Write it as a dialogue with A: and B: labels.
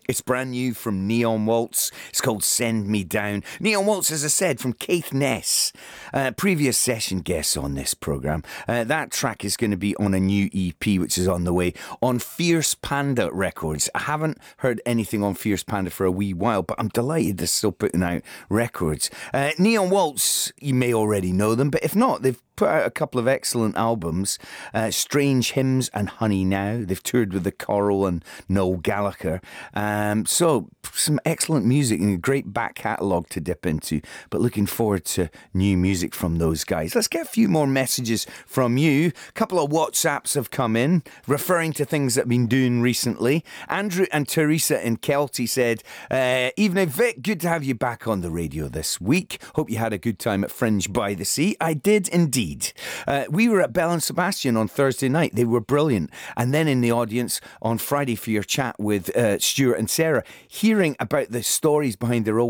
A: It's brand new from Neon Waltz. It's called Send Me Down. Neon Waltz, as I said, from Caithness, previous session guests on this programme. That track is going to be on a new EP, which is on the way, on Fierce Panda Records. I haven't heard anything on Fierce Panda for a wee while, but I'm delighted they're still putting out records. Neon Waltz, you may already know them, but if not, they've put out a couple of excellent albums, Strange Hymns and Honey Now. They've toured with the Coral and Noel Gallagher. So some excellent music and a great back catalogue to dip into, but looking forward to new music from those guys. Let's get a few more messages from you. A couple of WhatsApps have come in referring to things that I've been doing recently. Andrew and Teresa in Kelty said, evening Vic, good to have you back on the radio this week. Hope you had a good time at Fringe by the Sea. I did indeed. We were at Bell and Sebastian on Thursday night. They were brilliant. And then in the audience on Friday for your chat with Stuart and Sarah, hearing about the stories behind their old